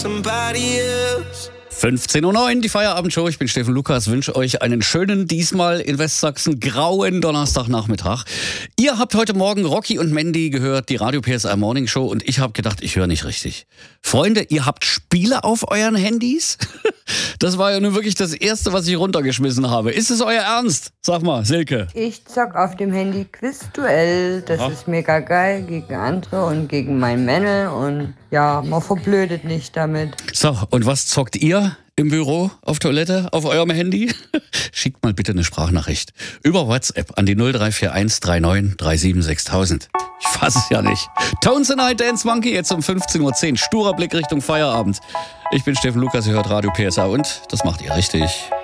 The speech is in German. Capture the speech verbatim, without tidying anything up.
fünfzehn Uhr neun, die Feierabendshow. Ich bin Steffen Lukas, wünsche euch einen schönen, diesmal in Westsachsen grauen Donnerstagnachmittag. Ihr habt heute Morgen Rocky und Mandy gehört, die Radio P S R Morning Show, und ich habe gedacht, ich höre nicht richtig. Freunde, ihr habt Spiele auf euren Handys? Das war ja nun wirklich das Erste, was ich runtergeschmissen habe. Ist es euer Ernst? Sag mal, Silke. Ich zock auf dem Handy Quizduell. Das Aha. ist mega geil gegen andere und gegen mein Männel. Und ja, man verblödet nicht damit. So, und was zockt ihr im Büro, auf Toilette, auf eurem Handy? Schickt mal bitte eine Sprachnachricht über WhatsApp an die null drei vier eins drei neun drei sieben sechs tausend. Ich fass es ja nicht. Tones the Night, Dance Monkey, jetzt um fünfzehn Uhr zehn. Sturer Blick Richtung Feierabend. Ich bin Steffen Lukas, ihr hört Radio P S R und das macht ihr richtig.